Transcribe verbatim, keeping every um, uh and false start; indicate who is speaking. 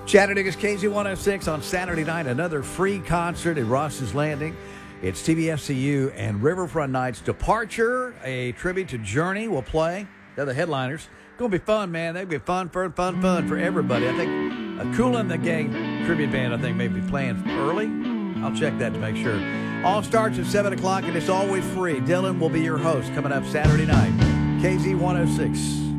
Speaker 1: Chattanooga's K Z one oh six on Saturday night, another free concert at Ross's Landing. It's T B S C U and Riverfront Nights. Departure, a tribute to Journey, will play. They're the headliners. It's going to be fun, man. They'll be fun, fun, fun, fun for everybody. I think a Kool and the Gang tribute band, I think, may be playing early. I'll check that to make sure. All starts at seven o'clock, and it's always free. Dylan will be your host coming up Saturday night. K Z one oh six.